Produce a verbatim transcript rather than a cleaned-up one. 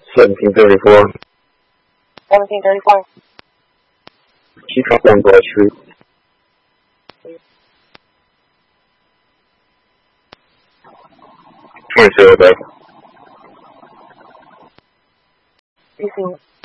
seventeen thirty-four. seventeen thirty-four. Keep up on Broad Street. twenty-two, okay. You see.